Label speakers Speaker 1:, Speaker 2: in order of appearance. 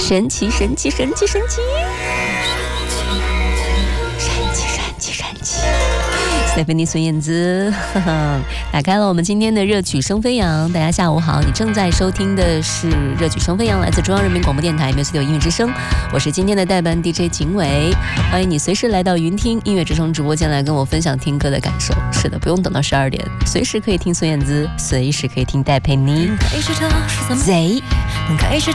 Speaker 1: 神奇神奇神奇神奇塞芬妮孙燕姿打开了我们今天的热曲声飞扬。大家下午好，你正在收听的是热曲声飞扬，来自中央人民广播电台 Music 音乐之声，我是今天的代班 DJ 景伟。欢迎你随时来到云听音乐之声直播间来跟我分享听歌的感受。是的，不用等到12点，随时可以听孙燕姿，随时可以听戴佩妮。贼开始